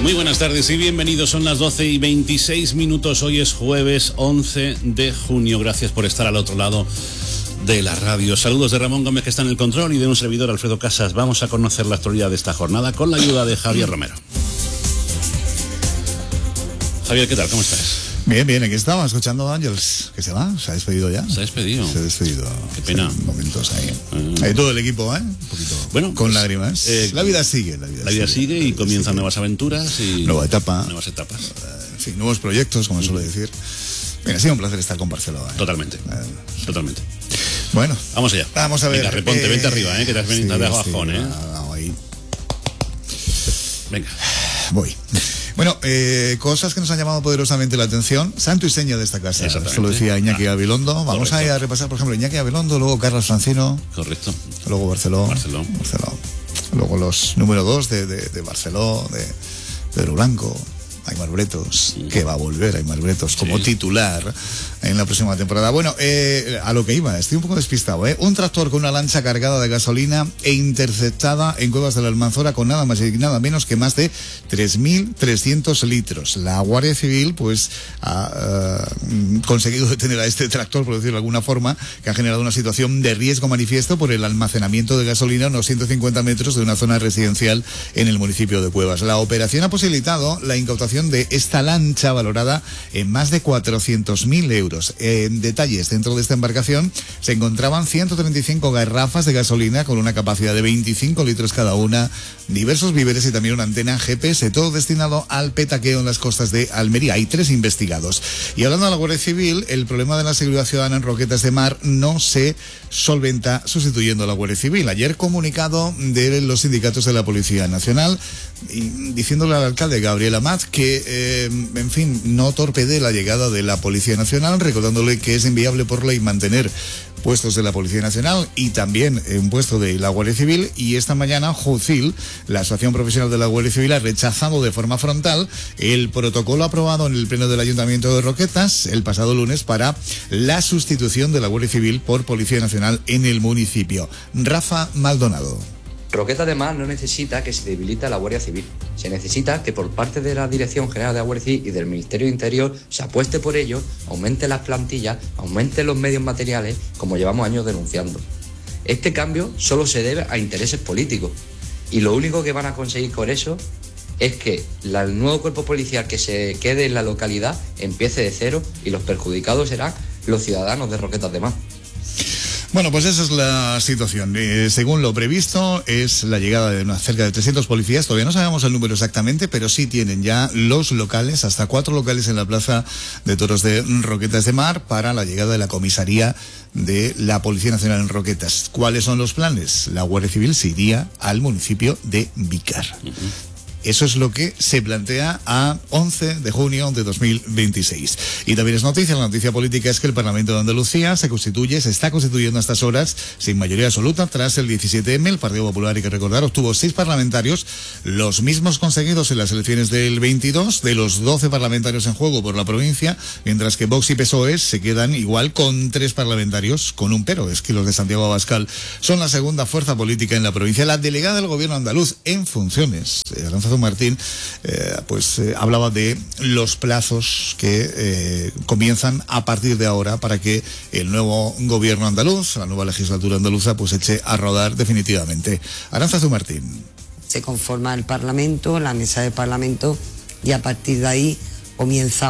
Muy buenas tardes y bienvenidos, son las 12:26. Hoy es jueves 11 de junio. Gracias por estar al otro lado de la radio. Saludos de Ramón Gómez, que está en el control, y de un servidor, Alfredo Casas. Vamos a conocer la actualidad de esta jornada con la ayuda de Javier Romero. Javier, ¿qué tal? ¿Cómo estás? Bien, bien, aquí estamos escuchando a Ángels, que se va, se ha despedido ya. Se ha despedido. Se ha despedido. Qué pena. Momentos ahí. Todo el equipo, un poquito. Bueno, con pues, lágrimas. La vida sigue. La vida sigue y comienzan nuevas aventuras y nuevas etapas. En fin, nuevos proyectos, como suele decir. Bien, ha sido un placer estar con Barcelona. Totalmente. Totalmente. Bueno, vamos allá. Vamos a ver. Venga, reponte, vente arriba, que te has venido de bajón, ahí. Venga. Voy. Bueno, cosas que nos han llamado poderosamente la atención. Santo y seña de esta casa. Esto lo decía Iñaki Gabilondo. Vamos a repasar, por ejemplo, Iñaki Gabilondo, luego Carlos Francino. Correcto. Luego Barceló. Luego los número 2 de Barceló, de Pedro Blanco. Aimar Bretos, que va a volver Aimar Bretos como titular en la próxima temporada. Bueno, a lo que iba, estoy un poco despistado, Un tractor con una lancha cargada de gasolina e interceptada en Cuevas de la Almanzora con nada más y nada menos que más de 3.300 litros. La Guardia Civil, pues, ha conseguido detener a este tractor, por decirlo de alguna forma, que ha generado una situación de riesgo manifiesto por el almacenamiento de gasolina a unos 150 metros de una zona residencial en el municipio de Cuevas. La operación ha posibilitado la incautación de esta lancha valorada en más de 400.000 euros. En detalles, dentro de esta embarcación se encontraban 135 garrafas de gasolina con una capacidad de 25 litros cada una, diversos víveres y también una antena GPS, todo destinado al petaqueo en las costas de Almería. Hay 3 investigados. Y hablando de la Guardia Civil, el problema de la seguridad ciudadana en Roquetas de Mar no se solventa sustituyendo a la Guardia Civil. Ayer, comunicado de los sindicatos de la Policía Nacional, diciéndole al alcalde Gabriel Amat que, en fin, no torpedee la llegada de la Policía Nacional, recordándole que es inviable por ley mantener puestos de la Policía Nacional y también un puesto de la Guardia Civil. Y esta mañana JUCIL, la Asociación Profesional de la Guardia Civil, ha rechazado de forma frontal el protocolo aprobado en el Pleno del Ayuntamiento de Roquetas el pasado lunes para la sustitución de la Guardia Civil por Policía Nacional en el municipio. Rafa Maldonado. Roquetas de Mar no necesita que se debilite a la Guardia Civil. Se necesita que por parte de la Dirección General de la Guardia Civil y del Ministerio de Interior se apueste por ello, aumente las plantillas, aumente los medios materiales, como llevamos años denunciando. Este cambio solo se debe a intereses políticos y lo único que van a conseguir con eso es que el nuevo cuerpo policial que se quede en la localidad empiece de cero y los perjudicados serán los ciudadanos de Roquetas de Mar. Bueno, pues esa es la situación. Según lo previsto, es la llegada de cerca de 300 policías. Todavía no sabemos el número exactamente, pero sí tienen ya los locales, hasta 4 locales en la Plaza de Toros de Roquetas de Mar, para la llegada de la comisaría de la Policía Nacional en Roquetas. ¿Cuáles son los planes? La Guardia Civil se iría al municipio de Vícar. Eso es lo que se plantea a 11 de junio de 2026. Y también es noticia, la noticia política es que el Parlamento de Andalucía se está constituyendo a estas horas sin mayoría absoluta tras el 17M. El Partido Popular, hay que recordar, obtuvo 6 parlamentarios, los mismos conseguidos en las elecciones del 22, de los 12 parlamentarios en juego por la provincia, mientras que Vox y PSOE se quedan igual con 3 parlamentarios, con un pero, es que los de Santiago Abascal son la segunda fuerza política en la provincia. La delegada del gobierno andaluz en funciones, Arantza Martín, hablaba de los plazos que comienzan a partir de ahora para que el nuevo gobierno andaluz, la nueva legislatura andaluza, pues eche a rodar definitivamente. Arantza Martín. Se conforma el Parlamento, la mesa del Parlamento, y a partir de ahí comienza,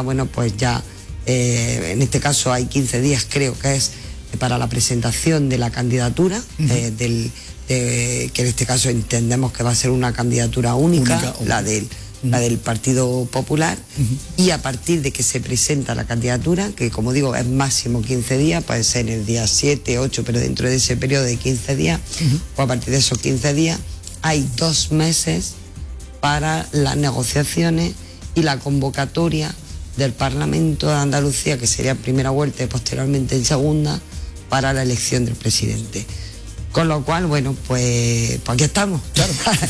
en este caso hay 15 días, creo que es, para la presentación de la candidatura, que en este caso entendemos que va a ser una candidatura única. La del Partido Popular, y a partir de que se presenta la candidatura, que como digo es máximo 15 días, puede ser el día 7, 8, pero dentro de ese periodo de 15 días, o a partir de esos 15 días, hay 2 meses para las negociaciones y la convocatoria del Parlamento de Andalucía, que sería en primera vuelta y posteriormente en segunda, para la elección del presidente. Con lo cual, bueno, pues aquí estamos. Claro.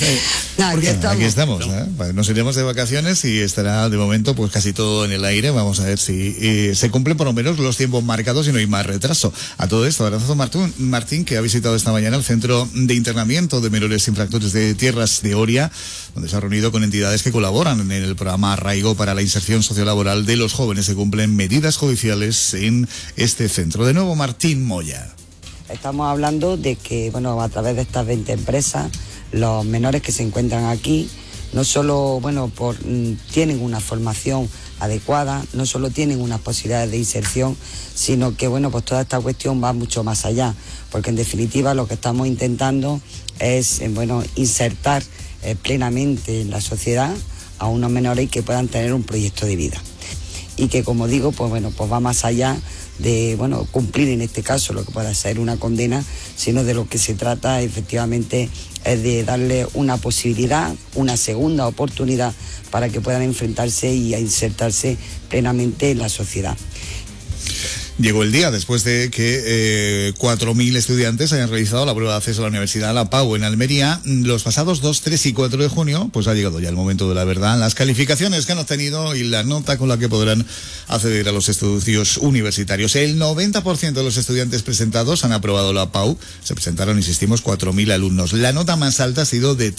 Aquí estamos. Nos iremos de vacaciones y estará de momento pues casi todo en el aire. Vamos a ver si se cumplen por lo menos los tiempos marcados y no hay más retraso. A todo esto, Aranzazu Martín, que ha visitado esta mañana el Centro de Internamiento de Menores Infractores de Tierras de Oria, donde se ha reunido con entidades que colaboran en el programa Arraigo para la inserción sociolaboral de los jóvenes. Se cumplen medidas judiciales en este centro. De nuevo, Martín Moya. Estamos hablando de que, bueno, a través de estas 20 empresas, los menores que se encuentran aquí, no solo, bueno, tienen una formación adecuada, no solo tienen unas posibilidades de inserción, sino que, bueno, pues toda esta cuestión va mucho más allá, porque en definitiva lo que estamos intentando es, bueno, insertar plenamente en la sociedad a unos menores que puedan tener un proyecto de vida. Y que, como digo, pues bueno, pues va más allá de, bueno, cumplir en este caso lo que pueda ser una condena, sino de lo que se trata efectivamente es de darle una posibilidad, una segunda oportunidad para que puedan enfrentarse y a insertarse plenamente en la sociedad. Llegó el día después de que 4.000 estudiantes hayan realizado la prueba de acceso a la universidad, la PAU, en Almería. Los pasados 2, 3 y 4 de junio, pues ha llegado ya el momento de la verdad, las calificaciones que han obtenido y la nota con la que podrán acceder a los estudios universitarios. El 90% de los estudiantes presentados han aprobado la PAU. Se presentaron, insistimos, 4.000 alumnos. La nota más alta ha sido de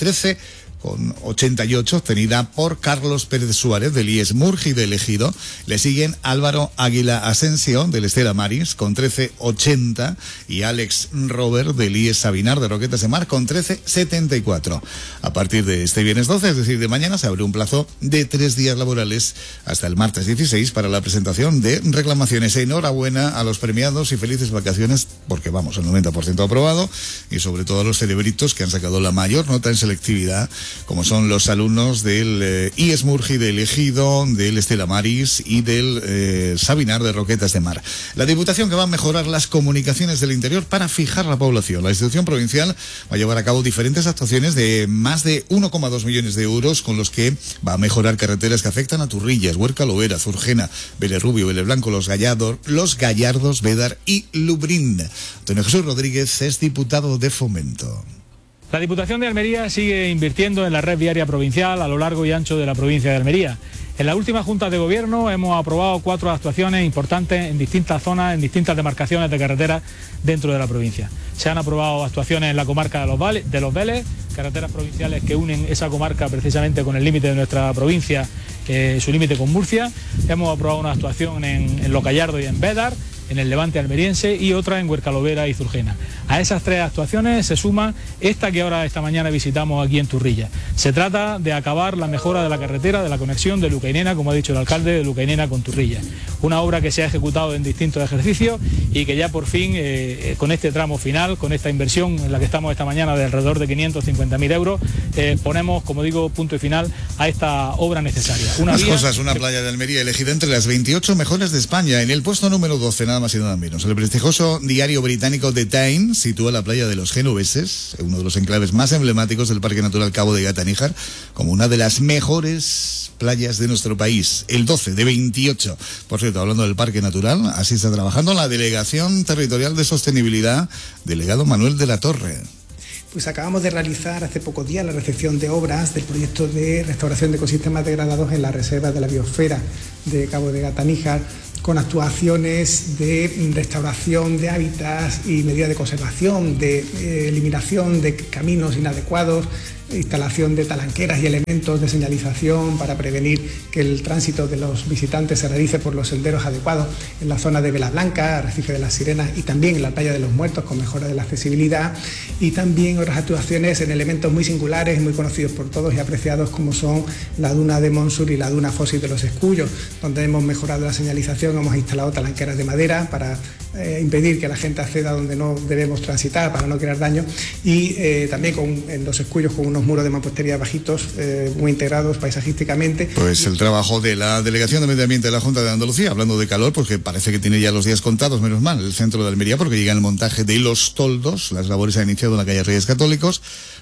13,88, obtenida por Carlos Pérez Suárez del IES Murgi de Ejido. Le siguen Álvaro Águila Asensio del Estela Maris con 13,80 y Alex Robert del IES Sabinar de Roquetas de Mar con 13,74. A partir de este viernes 12, es decir, de mañana, se abre un plazo de 3 días laborales hasta el martes 16 para la presentación de reclamaciones. Enhorabuena a los premiados y felices vacaciones, porque vamos, el 90% aprobado, y sobre todo a los cerebritos que han sacado la mayor nota en selectividad, como son los alumnos del IES Murgi del Ejido, del Estela Maris y del Sabinar de Roquetas de Mar. La Diputación, que va a mejorar las comunicaciones del interior para fijar la población. La institución provincial va a llevar a cabo diferentes actuaciones de más de 1,2 millones de euros, con los que va a mejorar carreteras que afectan a Turrillas, Huerca Loera, Zurgena, Belerrubio, Beleblanco, Los Gallardos, Bédar y Lubrín. Antonio Jesús Rodríguez es diputado de Fomento. La Diputación de Almería sigue invirtiendo en la red viaria provincial a lo largo y ancho de la provincia de Almería. En la última Junta de Gobierno hemos aprobado 4 actuaciones importantes en distintas zonas, en distintas demarcaciones de carreteras dentro de la provincia. Se han aprobado actuaciones en la comarca de Los Vélez, carreteras provinciales que unen esa comarca precisamente con el límite de nuestra provincia, su límite con Murcia. Hemos aprobado una actuación en Los Gallardos y en Bédar, en el Levante almeriense, y otra en Huerca Loera y Zurgena. A esas 3 actuaciones se suma esta que ahora esta mañana visitamos aquí en Turrillas. Se trata de acabar la mejora de la carretera de la conexión de Lucainena, como ha dicho el alcalde, de Lucainena con Turrillas. Una obra que se ha ejecutado en distintos ejercicios y que ya por fin, con este tramo final, con esta inversión en la que estamos esta mañana de alrededor de 550.000 euros, ponemos, como digo, punto y final a esta obra necesaria. Una playa de Almería elegida entre las 28 mejores de España, en el puesto número 12, nada más y nada menos. El prestigioso diario británico The Times sitúa la playa de los Genoveses, uno de los enclaves más emblemáticos del Parque Natural Cabo de Gata Níjar, como una de las mejores playas de nuestro país. El 12 de 28. Por cierto, hablando del Parque Natural, así está trabajando la Delegación Territorial de Sostenibilidad, delegado Manuel de la Torre. Pues acabamos de realizar hace pocos días la recepción de obras del proyecto de restauración de ecosistemas degradados en la reserva de la biosfera de Cabo de Gata Níjar, con actuaciones de restauración de hábitats y medidas de conservación, de eliminación de caminos inadecuados, instalación de talanqueras y elementos de señalización para prevenir que el tránsito de los visitantes se realice por los senderos adecuados en la zona de Vela Blanca, Arrecife de las Sirenas y también en la playa de los Muertos, con mejora de la accesibilidad, y también otras actuaciones en elementos muy singulares, muy conocidos por todos y apreciados, como son la duna de Monsur y la duna fósil de los Escullos, donde hemos mejorado la señalización, hemos instalado talanqueras de madera para impedir que la gente acceda donde no debemos transitar, para no crear daño, y también en los Escullos con unos muros de mampostería bajitos, muy integrados paisajísticamente. Pues el trabajo de la Delegación de Medio Ambiente de la Junta de Andalucía, hablando de calor, porque parece que tiene ya los días contados, menos mal, el centro de Almería, porque llega el montaje de los toldos. Las labores se han iniciado en la calle Reyes Católicos.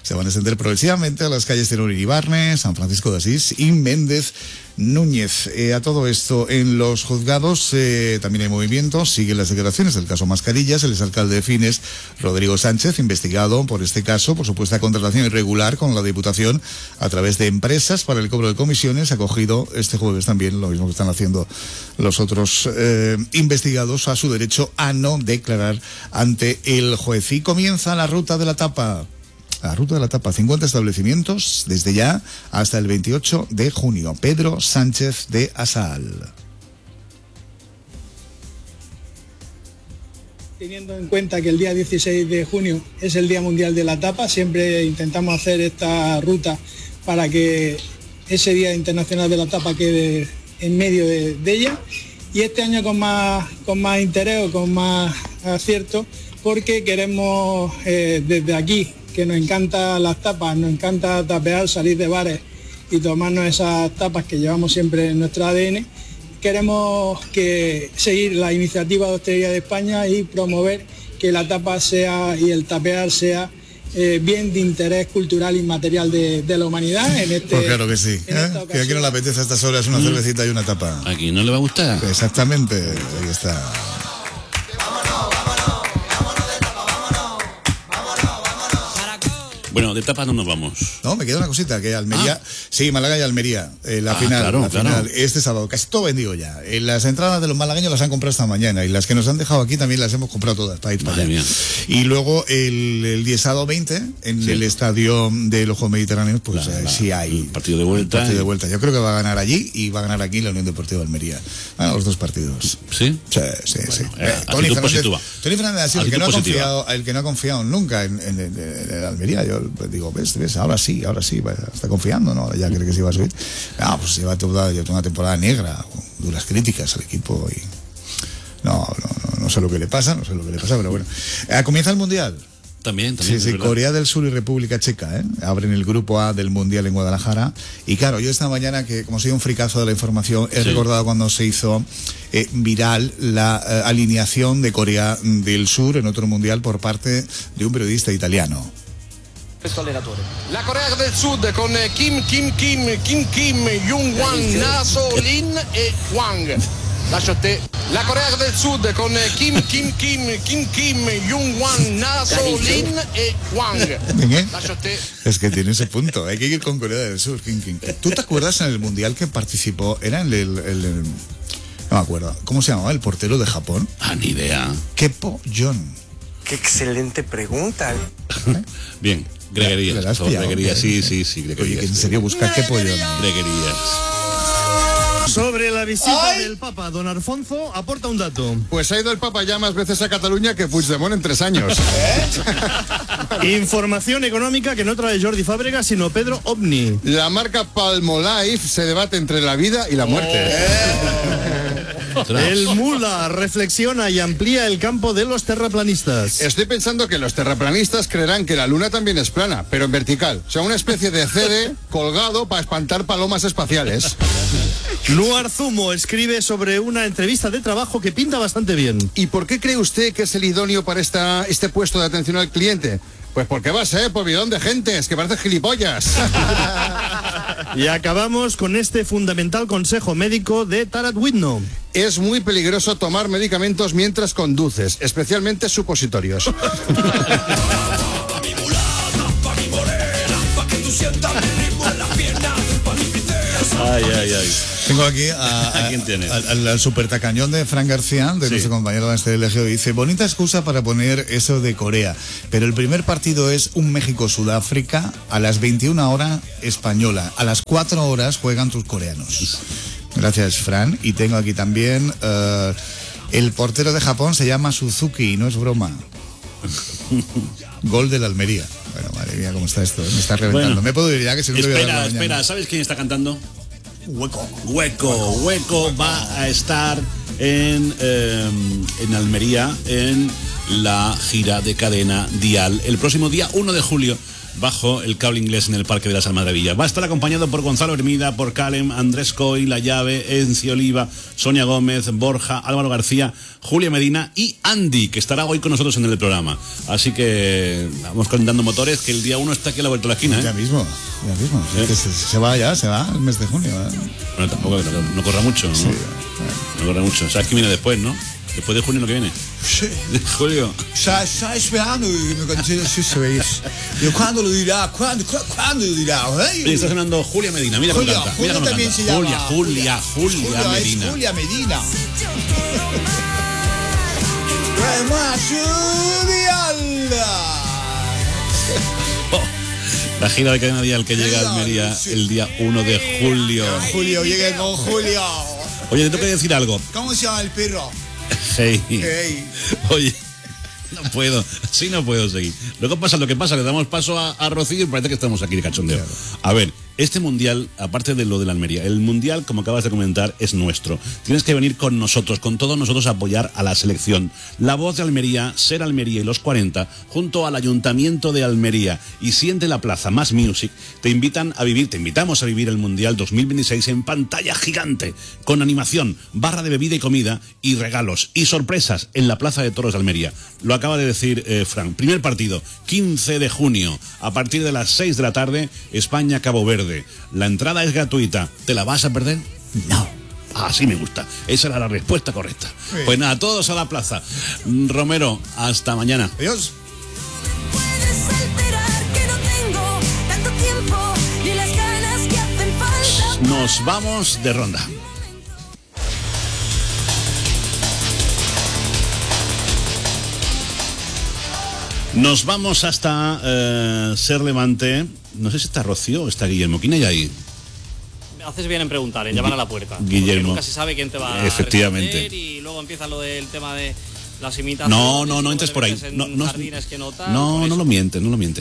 se van a extender progresivamente a las calles Tenor y Barnes, San Francisco de Asís y Méndez Núñez. A todo esto, en los juzgados también hay movimientos, siguen las declaraciones del caso Mascarillas. El exalcalde de Fines, Rodrigo Sánchez, investigado por este caso por supuesta contratación irregular con la Diputación a través de empresas para el cobro de comisiones, acogido este jueves también, lo mismo que están haciendo los otros investigados, a su derecho a no declarar ante el juez. Y comienza la ruta de la tapa. La ruta de la tapa, 50 establecimientos desde ya hasta el 28 de junio. Pedro Sánchez de Asaal. Teniendo en cuenta que el día 16 de junio es el Día Mundial de la Tapa, siempre intentamos hacer esta ruta para que ese Día Internacional de la Tapa quede en medio de ella. Y este año con más interés o con más acierto, porque queremos desde aquí, que nos encantan las tapas, nos encanta tapear, salir de bares y tomarnos esas tapas que llevamos siempre en nuestro ADN. Queremos seguir la iniciativa de Hostelería de España y promover que la tapa sea y el tapear sea bien de interés cultural y material de la humanidad. Pues claro que sí, que a quien no le apetece a estas horas una cervecita y una tapa. ¿A quién no le va a gustar? Exactamente, ahí está. Bueno, de tapa no nos vamos. No, me queda una cosita, que Almería, sí, Málaga y Almería, la final, final, este sábado, casi todo vendido ya. Las entradas de los malagueños las han comprado esta mañana y las que nos han dejado aquí también las hemos comprado todas para ir para allá. Y luego el día sábado 20, en el estadio de los Juegos Mediterráneos, pues sí hay partido de vuelta. Partido de vuelta. Yo creo que va a ganar allí y va a ganar aquí la Unión Deportiva de Almería. Los dos partidos. ¿Sí? Sí. Tony Fernández ha sido el que no ha confiado nunca en Almería. Yo digo, ves, ahora sí, está confiando, ¿no? Ya cree que se iba a subir. No, pues lleva toda una temporada negra, duras críticas al equipo y no sé lo que le pasa, pero bueno. Comienza el Mundial. También. Sí, Corea del Sur y República Checa, abren el grupo A del Mundial en Guadalajara. Y claro, yo esta mañana, que como soy un fricazo de la información, he recordado cuando se hizo viral la alineación de Corea del Sur en otro Mundial por parte de un periodista italiano. La Corea del Sud con Kim, Jung-wan, Naso, Lin e Hwang. Lascio a te. La Corea del Sud con Kim, Jung-wan, Naso, Lin e Hwang. Lascio a te. Es que tiene ese punto, hay que ir con Corea del Sur. ¿Tú te acuerdas en el Mundial que participó? Era no me acuerdo. ¿Cómo se llamaba el portero de Japón? Ni idea. Kepo John. Qué excelente pregunta. Bien. Greguerías, sí, Greguerías. Oye, que en serio busca qué pollo. Greguerías. Sobre la visita del Papa, don Alfonso aporta un dato. Pues ha ido el Papa ya más veces a Cataluña que Puigdemont en 3 años. Información económica que no trae Jordi Fábregas, sino Pedro Ovni. La marca Palmolive se debate entre la vida y la muerte. El Mula reflexiona y amplía el campo de los terraplanistas. Estoy pensando que los terraplanistas creerán que la luna también es plana, pero en vertical. O sea, una especie de CD colgado para espantar palomas espaciales. Luar Zumo escribe sobre una entrevista de trabajo que pinta bastante bien. ¿Y por qué cree usted que es el idóneo para este puesto de atención al cliente? Pues porque va a ser por bidón de gentes, que parece gilipollas. Y acabamos con este fundamental consejo médico de Tarat Whitno. Es muy peligroso tomar medicamentos mientras conduces, especialmente supositorios. Ay. Tengo aquí ¿A quién tienes? al super tacañón de Fran García, de nuestro compañero de este Legio. Dice, bonita excusa para poner eso de Corea, pero el primer partido es un México-Sudáfrica a las 21 horas española. A las 4 horas juegan tus coreanos. Gracias, Fran. Y tengo aquí también el portero de Japón se llama Suzuki, no es broma. Gol del Almería. Bueno, madre mía, cómo está esto. Me está reventando. Bueno, me puedo ir ya, que si no te voy a dar la mañana. Espera, ¿sabes quién está cantando? Hueco va a estar en Almería en la gira de Cadena Dial el próximo día 1 de julio bajo el cable inglés en el Parque de las Almadrevillas. Va a estar acompañado por Gonzalo Hermida, por Calem, Andrés Coy, La Llave, Encio Oliva, Sonia Gómez, Borja, Álvaro García, Julia Medina y Andy, que estará hoy con nosotros en el programa. Así que vamos calentando motores, que el día 1 está aquí a la vuelta de la esquina, ¿eh? Ya mismo. Se va el mes de junio, ¿eh? Bueno, tampoco, no corra mucho, ¿no? Sí, no corra mucho. ¿Sabes qué viene después, no? Después de junio lo que viene. Sí. De julio. Está esperando y me considero si sabéis. ¿Cuándo lo dirá? ¿Cuándo lo dirá? Oye, está sonando Julia Medina. Mira cómo canta. Mira cómo también canta. se llama. Julia Medina. Es Julia Medina. La gira de Cadena Dial que llega a Almería el día 1 de julio. Julio, llegue con Julio. Oye, te tengo que decir algo. ¿Cómo se llama el perro? Hey. Hey. Oye, no puedo, sí no puedo seguir. Lo que pasa, le damos paso a Rocío y parece que estamos aquí de cachondeo. Claro. A ver, este mundial, aparte de lo de la Almería, el mundial, como acabas de comentar, es nuestro. Tienes que venir con nosotros, con todos nosotros, a apoyar a la selección. La Voz de Almería, Ser Almería y los 40, junto al Ayuntamiento de Almería y Siente la Plaza Más Music, te invitamos a vivir el Mundial 2026 en pantalla gigante, con animación, barra de bebida y comida y regalos y sorpresas en la Plaza de Toros de Almería. Lo acaba de decir Frank. Primer partido, 15 de junio, a partir de las 6 de la tarde, España-Cabo Verde. La entrada es gratuita. ¿Te la vas a perder? No. Así me gusta. Esa era la respuesta correcta. Sí. Pues nada, todos a la plaza. Romero, hasta mañana. Adiós. Nos vamos de ronda. Nos vamos hasta Ser Levante. No sé si está Rocío o está Guillermo. ¿Quién hay ahí? Haces bien en preguntar, en llamar a la puerta. Guillermo. Nunca se sabe quién te va a Efectivamente. Y luego empieza lo del tema de las imitaciones. No entres por ahí. No lo miente.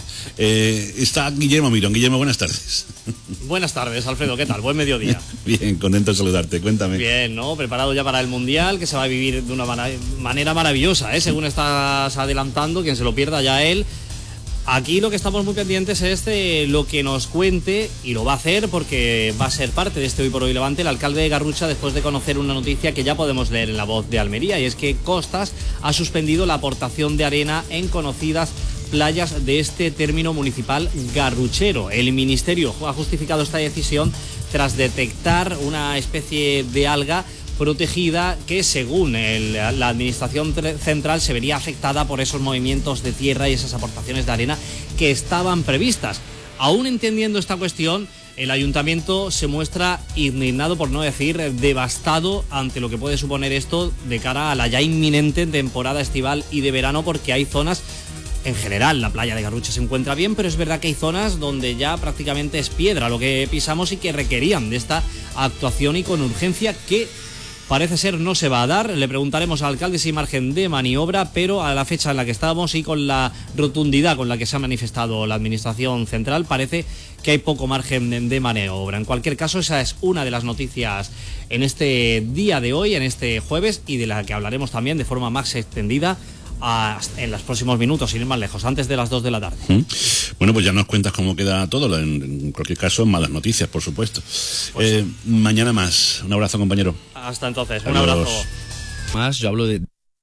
Está Guillermo Mirón. Guillermo, buenas tardes. Buenas tardes, Alfredo. ¿Qué tal? Buen mediodía. Bien, contento de saludarte. Cuéntame. Bien, ¿no? Preparado ya para el Mundial, que se va a vivir de una manera maravillosa, ¿eh? Según estás adelantando, quien se lo pierda ya él. Aquí lo que estamos muy pendientes es de lo que nos cuente, y lo va a hacer porque va a ser parte de este Hoy por Hoy Levante, el alcalde de Garrucha, después de conocer una noticia que ya podemos leer en La Voz de Almería, y es que Costas ha suspendido la aportación de arena en conocidas playas de este término municipal garruchero. El Ministerio ha justificado esta decisión tras detectar una especie de alga protegida que, según la administración central, se vería afectada por esos movimientos de tierra y esas aportaciones de arena que estaban previstas. Aún entendiendo esta cuestión, el ayuntamiento se muestra indignado, por no decir devastado, ante lo que puede suponer esto de cara a la ya inminente temporada estival y de verano, porque hay zonas. En general, la playa de Garrucha se encuentra bien, pero es verdad que hay zonas donde ya prácticamente es piedra lo que pisamos y que requerían de esta actuación, y con urgencia, que parece ser no se va a dar. Le preguntaremos al alcalde si hay margen de maniobra, pero a la fecha en la que estamos y con la rotundidad con la que se ha manifestado la administración central, parece que hay poco margen de maniobra. En cualquier caso, esa es una de las noticias en este día de hoy, en este jueves, y de la que hablaremos también de forma más extendida en los próximos minutos, sin ir más lejos, antes de las 2 de la tarde. Bueno, pues ya nos cuentas cómo queda todo. En cualquier caso, malas noticias, por supuesto. Pues mañana más. Un abrazo, compañero. Hasta entonces. Adiós. Un abrazo. Más, yo hablo de...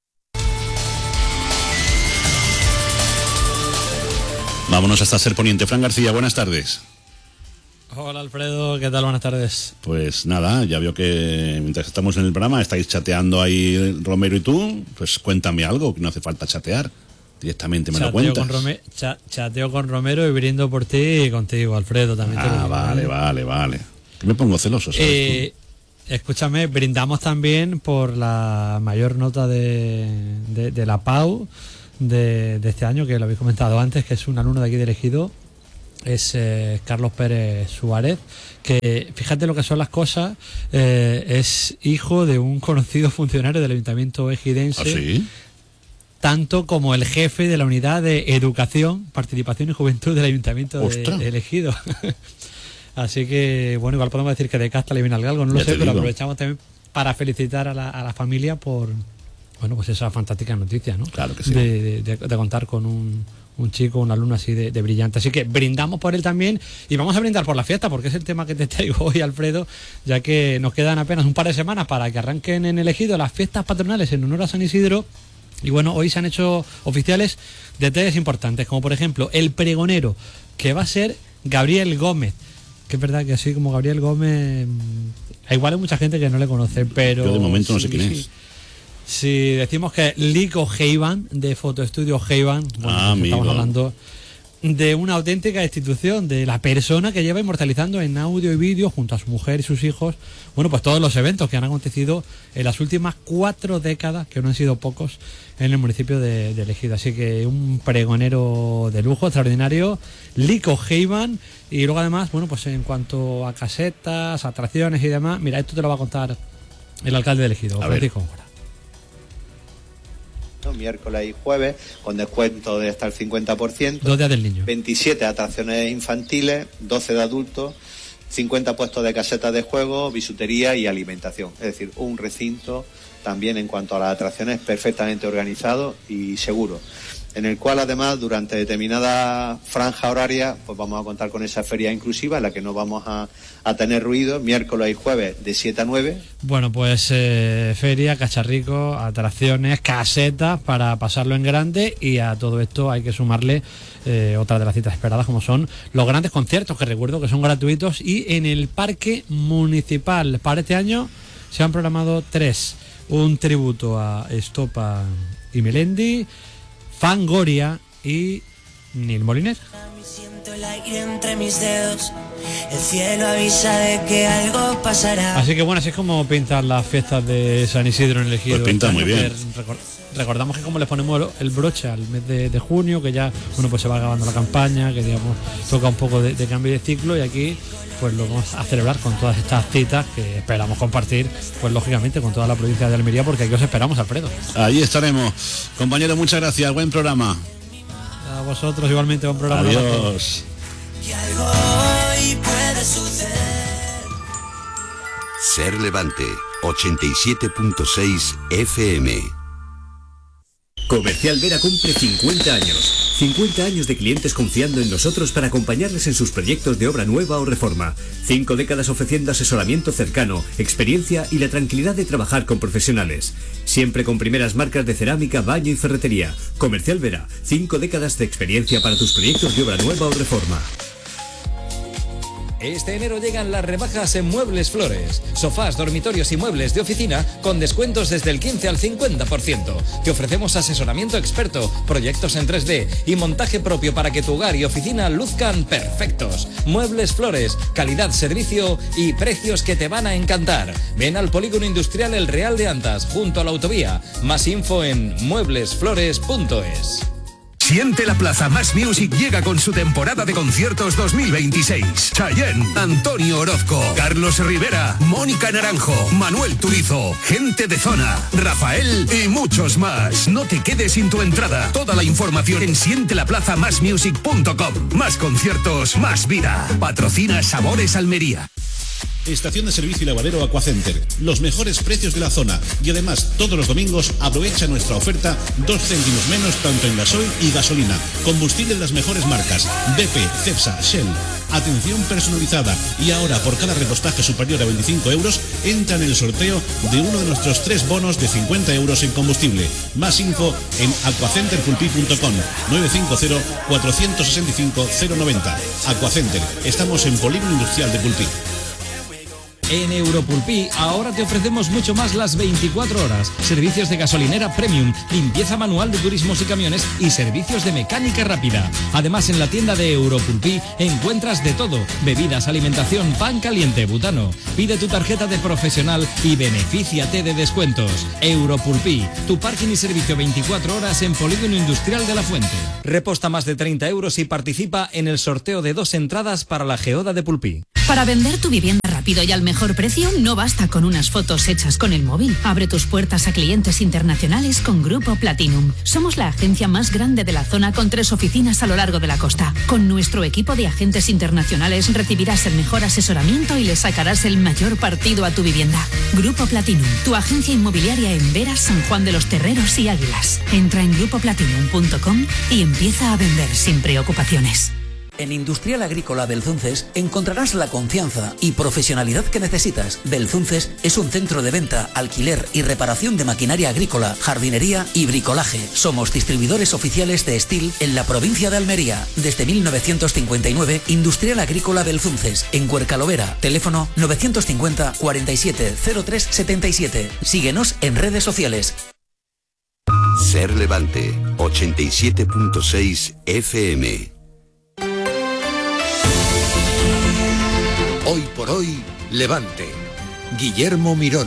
Vámonos hasta Ser Poniente. Fran García, buenas tardes. Hola Alfredo, ¿qué tal? Buenas tardes. Pues nada, ya veo que mientras estamos en el programa estáis chateando ahí Romero y tú. Pues cuéntame algo, que no hace falta chatear. Directamente me lo cuentas. Chateo con Romero y brindo por ti y contigo, Alfredo. También vale. Que me pongo celoso, ¿sabes? Escúchame, brindamos también por la mayor nota de la PAU de este año, que lo habéis comentado antes, que es un alumno de aquí de Ejido. Es Carlos Pérez Suárez, que fíjate lo que son las cosas, es hijo de un conocido funcionario del Ayuntamiento ejidense. ¿Ah, sí? Tanto como el jefe de la unidad de Educación, Participación y Juventud del Ayuntamiento de Ejido. Así que, bueno, igual podemos decir que de casta le viene al galgo, no lo sé, pero aprovechamos también para felicitar a la familia por, bueno, pues esa fantástica noticia, ¿no? Claro que sí. De contar con un un chico, un alumno así de brillante. Así que brindamos por él también y vamos a brindar por la fiesta, porque es el tema que te traigo hoy, Alfredo, ya que nos quedan apenas un par de semanas para que arranquen en el Ejido las fiestas patronales en honor a San Isidro. Y bueno, hoy se han hecho oficiales detalles importantes, como por ejemplo el pregonero, que va a ser Gabriel Gómez. Que es verdad que así como Gabriel Gómez, igual hay mucha gente que no le conoce, pero... Yo de momento no sé quién es. Si decimos que Lico Heiban, de Fotoestudio Heiban, bueno, estamos hablando de una auténtica institución, de la persona que lleva inmortalizando en audio y vídeo, junto a su mujer y sus hijos, bueno, pues todos los eventos que han acontecido en las últimas 4 décadas, que no han sido pocos, en el municipio de Ejido. Así que un pregonero de lujo, extraordinario, Lico Heiban. Y luego además, bueno, pues en cuanto a casetas, atracciones y demás, mira, esto te lo va a contar el alcalde de Ejido, Francisco Mora. Miércoles y jueves, con descuento de hasta el 50%. 2 días del niño. 27 atracciones infantiles, 12 de adultos, 50 puestos de casetas de juego, bisutería y alimentación. Es decir, un recinto también en cuanto a las atracciones perfectamente organizado y seguro, en el cual además durante determinada franja horaria pues vamos a contar con esa feria inclusiva en la que no vamos a tener ruido, miércoles y jueves de 7 a 9. Bueno, pues feria, cacharricos, atracciones, casetas para pasarlo en grande, y a todo esto hay que sumarle otra de las citas esperadas, como son los grandes conciertos, que recuerdo que son gratuitos y en el Parque Municipal. Para este año se han programado 3, un tributo a Estopa y Melendi, Fangoria y Nil Moliner. Siento el aire entre mis dedos, el cielo avisa de que algo pasará. Así que bueno, así es como pintan las fiestas de San Isidro en el Ejido. Pues pinta muy bien. Recordamos que como les ponemos el broche al mes de junio, que ya bueno pues se va acabando la campaña, que digamos toca un poco de cambio de ciclo, y aquí pues lo vamos a celebrar con todas estas citas que esperamos compartir, pues lógicamente con toda la provincia de Almería, porque aquí os esperamos, Alfredo. Allí estaremos. Compañero, muchas gracias, buen programa. A vosotros igualmente, buen programa. Adiós. Que algo hoy puede suceder. Ser Levante, 87.6 FM. Comercial Vera cumple 50 años. 50 años de clientes confiando en nosotros para acompañarles en sus proyectos de obra nueva o reforma. 5 décadas ofreciendo asesoramiento cercano, experiencia y la tranquilidad de trabajar con profesionales. Siempre con primeras marcas de cerámica, baño y ferretería. Comercial Vera, 5 décadas de experiencia para tus proyectos de obra nueva o reforma. Este enero llegan las rebajas en Muebles Flores. Sofás, dormitorios y muebles de oficina con descuentos desde el 15 al 50%. Te ofrecemos asesoramiento experto, proyectos en 3D y montaje propio para que tu hogar y oficina luzcan perfectos. Muebles Flores, calidad, servicio y precios que te van a encantar. Ven al Polígono Industrial El Real de Antas, junto a la autovía. Más info en mueblesflores.es. Siente la Plaza Más Music llega con su temporada de conciertos 2026. Chayanne, Antonio Orozco, Carlos Rivera, Mónica Naranjo, Manuel Turizo, Gente de Zona, Rafael y muchos más. No te quedes sin tu entrada. Toda la información en sientelaplazamasmusic.com. Más conciertos, más vida. Patrocina Sabores Almería. Estación de servicio y lavadero Aquacenter. Los mejores precios de la zona. Y además, todos los domingos aprovecha nuestra oferta 2 céntimos menos tanto en gasoil y gasolina. Combustible de las mejores marcas. BP, Cepsa, Shell. Atención personalizada. Y ahora, por cada repostaje superior a 25 euros, entra en el sorteo de uno de nuestros 3 bonos de 50 euros en combustible. Más info en aquacenterpulpi.com 950-465-090. Aquacenter. Estamos en Polígono Industrial de Pulpí. En Europulpí ahora te ofrecemos mucho más las 24 horas. Servicios de gasolinera premium, limpieza manual de turismos y camiones y servicios de mecánica rápida. Además, en la tienda de Europulpí encuentras de todo: bebidas, alimentación, pan caliente, butano. Pide tu tarjeta de profesional y benefíciate de descuentos. Europulpí, tu parking y servicio 24 horas en Polígono Industrial de La Fuente. Reposta más de 30 € y participa en el sorteo de 2 entradas para la Geoda de Pulpí. Para vender tu vivienda rápido rápido y al mejor precio no basta con unas fotos hechas con el móvil. Abre tus puertas a clientes internacionales con Grupo Platinum. Somos la agencia más grande de la zona con 3 oficinas a lo largo de la costa. Con nuestro equipo de agentes internacionales recibirás el mejor asesoramiento y le sacarás el mayor partido a tu vivienda. Grupo Platinum, tu agencia inmobiliaria en Veras, San Juan de los Terreros y Águilas. Entra en grupoplatinum.com y empieza a vender sin preocupaciones. En Industrial Agrícola Belzunces encontrarás la confianza y profesionalidad que necesitas. Belzunces es un centro de venta, alquiler y reparación de maquinaria agrícola, jardinería y bricolaje. Somos distribuidores oficiales de Steel en la provincia de Almería. Desde 1959, Industrial Agrícola Belzunces, en Huercalovera. Teléfono 950 47 03 77. Síguenos en redes sociales. Ser Levante, 87.6 FM. Hoy por hoy, Levante. Guillermo Mirón.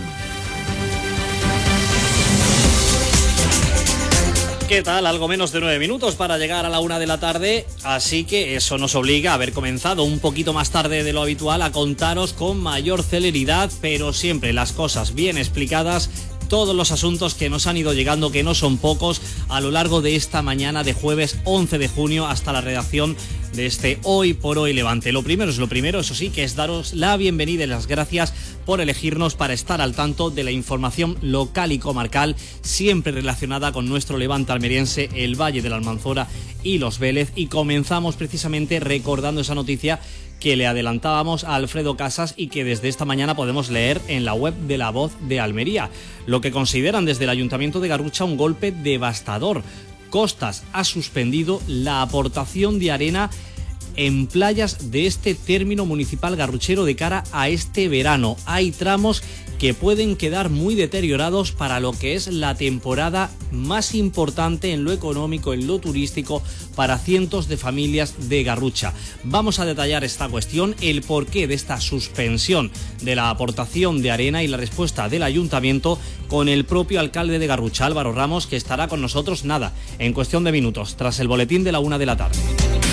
¿Qué tal? Algo menos de 9 minutos para llegar a la 1 de la tarde, así que eso nos obliga a haber comenzado un poquito más tarde de lo habitual a contaros con mayor celeridad, pero siempre las cosas bien explicadas, todos los asuntos que nos han ido llegando, que no son pocos, a lo largo de esta mañana de jueves 11 de junio hasta la redacción de este Hoy por Hoy Levante. Lo primero es lo primero, eso sí, que es daros la bienvenida y las gracias por elegirnos para estar al tanto de la información local y comarcal, siempre relacionada con nuestro Levante almeriense, el Valle de la Almanzora y los Vélez. Y comenzamos precisamente recordando esa noticia que le adelantábamos a Alfredo Casas y que desde esta mañana podemos leer en la web de La Voz de Almería. Lo que consideran desde el Ayuntamiento de Garrucha un golpe devastador. Costas ha suspendido la aportación de arena en playas de este término municipal garruchero de cara a este verano. Hay tramos que pueden quedar muy deteriorados para lo que es la temporada más importante en lo económico, en lo turístico, para cientos de familias de Garrucha. Vamos a detallar esta cuestión, el porqué de esta suspensión de la aportación de arena y la respuesta del ayuntamiento con el propio alcalde de Garrucha, Álvaro Ramos, que estará con nosotros, en cuestión de minutos, tras el boletín de la 1 de la tarde.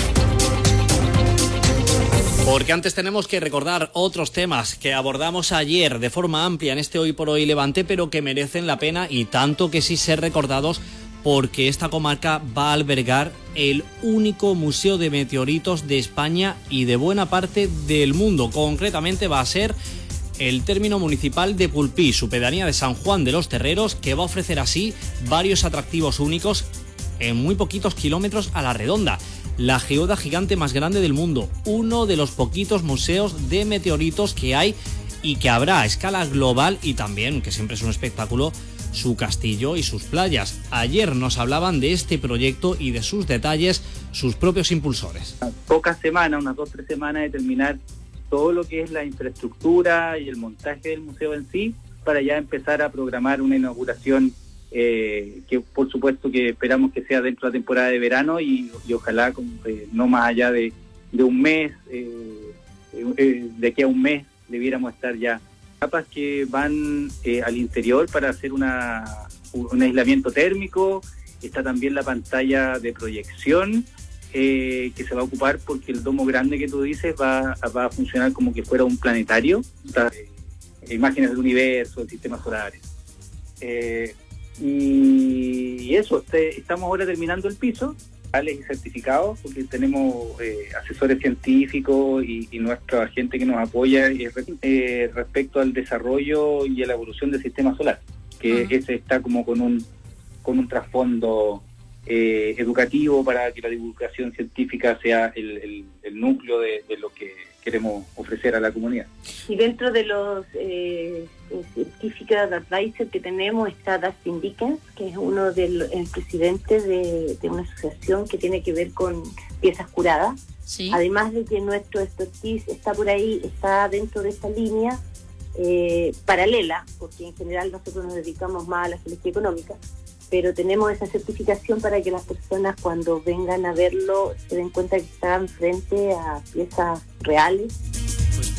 Porque antes tenemos que recordar otros temas que abordamos ayer de forma amplia en este Hoy por Hoy Levante, pero que merecen la pena y tanto que sí ser recordados, porque esta comarca va a albergar el único museo de meteoritos de España y de buena parte del mundo. Concretamente va a ser el término municipal de Pulpí, su pedanía de San Juan de los Terreros, que va a ofrecer así varios atractivos únicos en muy poquitos kilómetros a la redonda. La geoda gigante más grande del mundo, uno de los poquitos museos de meteoritos que hay y que habrá a escala global, y también, que siempre es un espectáculo, su castillo y sus playas. Ayer nos hablaban de este proyecto y de sus detalles sus propios impulsores. Pocas semanas, unas 2-3 semanas de terminar todo lo que es la infraestructura y el montaje del museo en sí, para ya empezar a programar una inauguración que por supuesto que esperamos que sea dentro de la temporada de verano y ojalá no más allá de un mes, de aquí a un mes debiéramos estar ya. Capas que van al interior para hacer un aislamiento térmico. Está también la pantalla de proyección que se va a ocupar, porque el domo grande que tú dices va a funcionar como que fuera un planetario, imágenes del universo, del sistema solar. Y eso, estamos ahora terminando el piso, y certificados, porque tenemos asesores científicos y nuestra gente que nos apoya respecto al desarrollo y a la evolución del sistema solar, que ese está como con un trasfondo educativo para que la divulgación científica sea el núcleo de lo que queremos ofrecer a la comunidad. Y dentro de los científicos advisor que tenemos está Dustin Dickens, que es el presidente de una asociación que tiene que ver con piezas curadas. Sí. Además de que nuestro expertise está por ahí, está dentro de esta línea paralela, porque en general nosotros nos dedicamos más a la geología económica, pero tenemos esa certificación para que las personas cuando vengan a verlo se den cuenta que están frente a piezas reales. Pues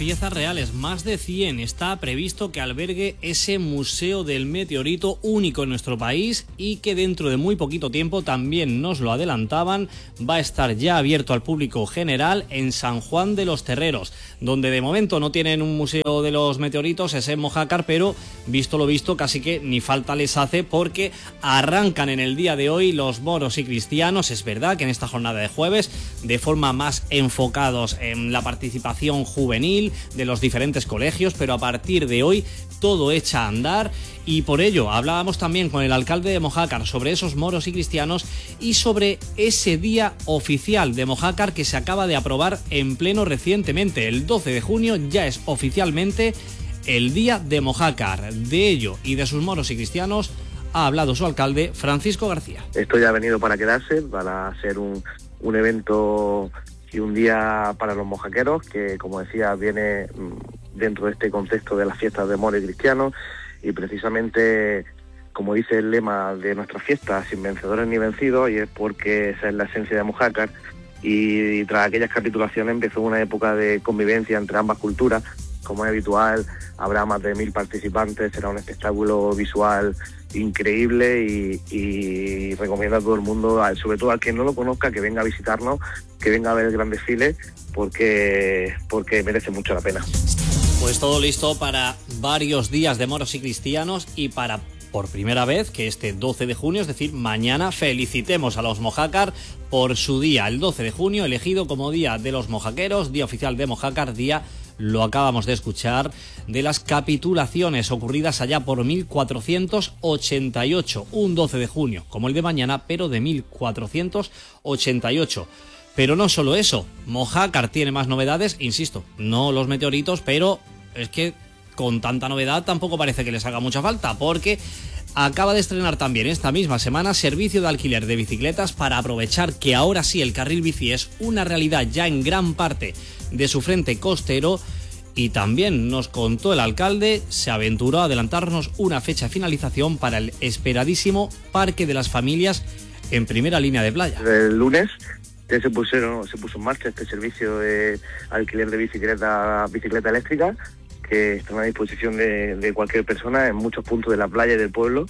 piezas reales, más de 100. Está previsto que albergue ese Museo del Meteorito único en nuestro país y que dentro de muy poquito tiempo, también nos lo adelantaban, va a estar ya abierto al público general en San Juan de los Terreros, donde de momento no tienen un Museo de los Meteoritos, es en Mojácar, pero visto lo visto casi que ni falta les hace, porque arrancan en el día de hoy los moros y cristianos. Es verdad que en esta jornada de jueves, de forma más enfocados en la participación juvenil de los diferentes colegios, pero a partir de hoy todo echa a andar, y por ello hablábamos también con el alcalde de Mojácar sobre esos moros y cristianos y sobre ese día oficial de Mojácar que se acaba de aprobar en pleno recientemente. El 12 de junio ya es oficialmente el día de Mojácar. De ello y de sus moros y cristianos ha hablado su alcalde, Francisco García. Esto ya ha venido para quedarse, para ser un evento y un día para los mojaqueros, que como decía viene dentro de este contexto de las fiestas de moros y cristianos, y precisamente como dice el lema de nuestras fiestas, sin vencedores ni vencidos, y es porque esa es la esencia de Mojácar, y tras aquellas capitulaciones empezó una época de convivencia entre ambas culturas. Como es habitual, habrá más de 1000 participantes, será un espectáculo visual increíble y recomiendo a todo el mundo, sobre todo al que no lo conozca, que venga a visitarnos, que venga a ver el gran desfile, porque merece mucho la pena. Pues todo listo para varios días de moros y cristianos, y para por primera vez que este 12 de junio, es decir, mañana, felicitemos a los Mojácar por su día, el 12 de junio, elegido como Día de los Mojaqueros, Día Oficial de Mojácar, día, lo acabamos de escuchar, de las capitulaciones ocurridas allá por 1488, un 12 de junio, como el de mañana, pero de 1488. Pero no solo eso, Mojácar tiene más novedades, insisto, no los meteoritos, pero es que con tanta novedad tampoco parece que les haga mucha falta, porque acaba de estrenar también esta misma semana servicio de alquiler de bicicletas para aprovechar que ahora sí el carril bici es una realidad ya en gran parte de su frente costero. Y también nos contó el alcalde, se aventuró a adelantarnos una fecha de finalización para el esperadísimo Parque de las Familias en primera línea de playa. El lunes ya se puso en marcha este servicio de alquiler de bicicleta eléctrica, que está a disposición de cualquier persona en muchos puntos de la playa y del pueblo.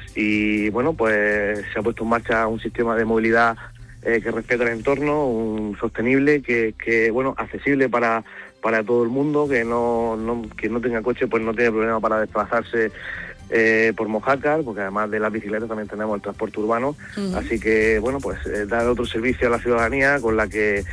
Y bueno, pues se ha puesto en marcha un sistema de movilidad que respeta el entorno, un sostenible, que bueno, accesible para todo el mundo, que no tenga coche, pues no tiene problema para desplazarse por Mojácar, porque además de las bicicletas también tenemos el transporte urbano. Así que bueno, pues dar otro servicio a la ciudadanía con la que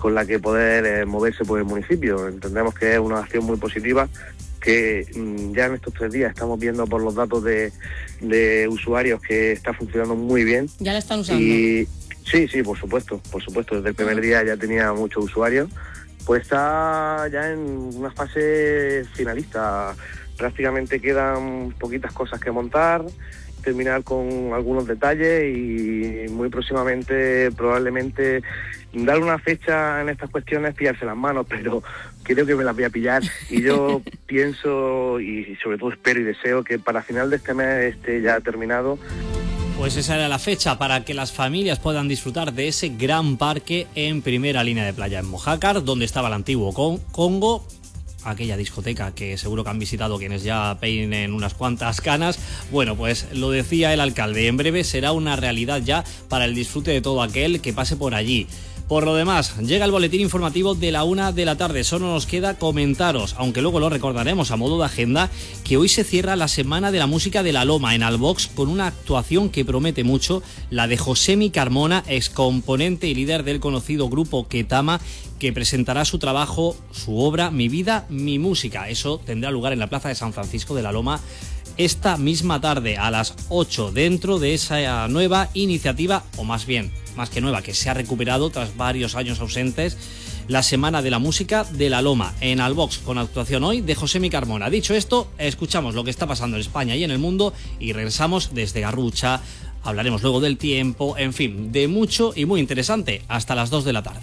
poder moverse por el municipio. Entendemos que es una acción muy positiva, que ya en estos 3 días estamos viendo por los datos de usuarios que está funcionando muy bien. ¿Ya la están usando? Y sí, por supuesto, desde el primer día ya tenía muchos usuarios. Pues está ya en una fase finalista. Prácticamente quedan poquitas cosas que montar, terminar con algunos detalles y muy próximamente, probablemente, dar una fecha en estas cuestiones, pillarse las manos, pero creo que me las voy a pillar, y yo pienso y sobre todo espero y deseo que para final de este mes esté ya terminado. Pues esa era la fecha para que las familias puedan disfrutar de ese gran parque en primera línea de playa en Mojácar, donde estaba el antiguo Congo, aquella discoteca que seguro que han visitado quienes ya peinen unas cuantas canas. Bueno, pues lo decía el alcalde, en breve será una realidad ya para el disfrute de todo aquel que pase por allí. Por lo demás, llega el boletín informativo de la 1 de la tarde. Solo nos queda comentaros, aunque luego lo recordaremos a modo de agenda, que hoy se cierra la Semana de la Música de la Loma en Albox con una actuación que promete mucho, la de Josemi Carmona, excomponente y líder del conocido grupo Ketama, que presentará su trabajo, su obra Mi Vida, Mi Música. Eso tendrá lugar en la Plaza de San Francisco de la Loma esta misma tarde a las 8, dentro de esa nueva iniciativa, o más bien, más que nueva, que se ha recuperado tras varios años ausentes, la Semana de la Música de la Loma en Albox, con actuación hoy de Josemi Carmona. Dicho esto, escuchamos lo que está pasando en España y en el mundo y regresamos desde Garrucha. Hablaremos luego del tiempo, en fin, de mucho y muy interesante, hasta las 2 de la tarde.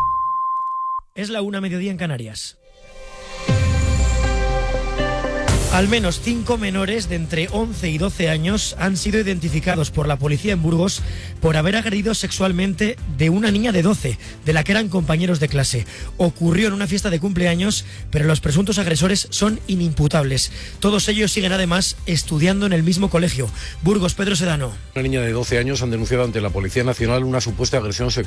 Es la 1:00 en Canarias. Al menos 5 menores de entre 11 y 12 años han sido identificados por la policía en Burgos por haber agredido sexualmente de una niña de 12, de la que eran compañeros de clase. Ocurrió en una fiesta de cumpleaños, pero los presuntos agresores son inimputables. Todos ellos siguen además estudiando en el mismo colegio. Burgos, Pedro Sedano. Una niña de 12 años han denunciado ante la Policía Nacional una supuesta agresión sexual